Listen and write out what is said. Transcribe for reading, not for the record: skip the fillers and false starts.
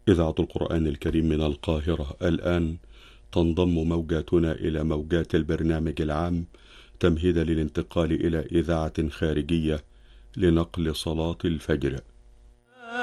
إذاعة القرآن الكريم من القاهرة. الآن تنضم موجاتنا إلى موجات البرنامج العام تمهيدا للانتقال إلى إذاعة خارجية لنقل صلاة الفجر.